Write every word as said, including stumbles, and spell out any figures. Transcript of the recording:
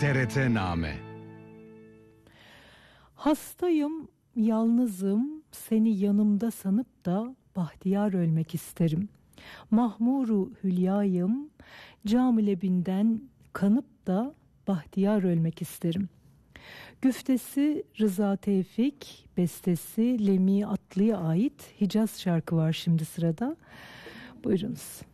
T R T-Name. Hastayım, yalnızım, seni yanımda sanıp da bahtiyar ölmek isterim. Mahmuru hülyayım, cam-ı lebinden kanıp da bahtiyar ölmek isterim. Güftesi Rıza Tevfik, bestesi Lemi Atlı'ya ait Hicaz şarkı var şimdi sırada. Buyurunuz.